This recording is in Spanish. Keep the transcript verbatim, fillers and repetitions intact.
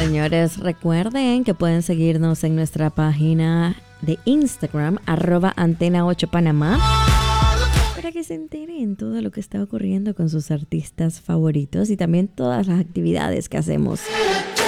señores, recuerden que pueden seguirnos en nuestra página de Instagram, arroba Antena ocho Panamá, para que se enteren todo lo que está ocurriendo con sus artistas favoritos y también todas las actividades que hacemos.